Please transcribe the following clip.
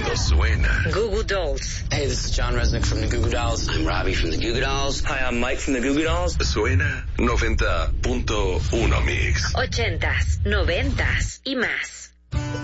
Esto suena. Goo Goo Dolls. Hey, this is John Resnick from the Goo Goo Dolls. I'm Robbie from the Goo Goo Dolls. Hi, I'm Mike from the Goo Goo Dolls. Suena 90.1 Mix. 80s, 90s y más.